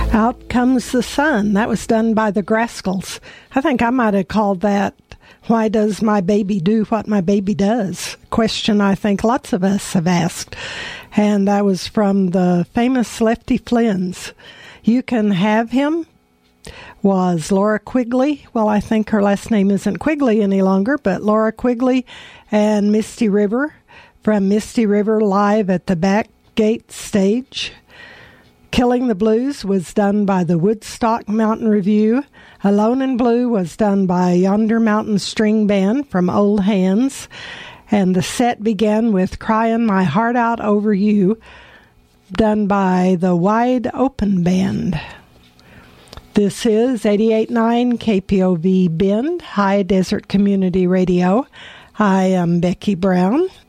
Out Comes the Sun. That was done by the Grascals. I think I might have called that, Why Does My Baby Do What My Baby Does? Question I think lots of us have asked. And that was from the famous Lefty Flynn's. You Can Have Him was Laura Quigley. Well, I think her last name isn't Quigley any longer, but Laura Quigley and Misty River from Misty River live at the Back Gate stage. Killing the Blues was done by the Woodstock Mountain Review. Alone in Blue was done by Yonder Mountain String Band from Old Hands. And the set began with Crying My Heart Out Over You, done by the Wide Open Band. This is 88.9 KPOV Bend, High Desert Community Radio. I am Becky Brown.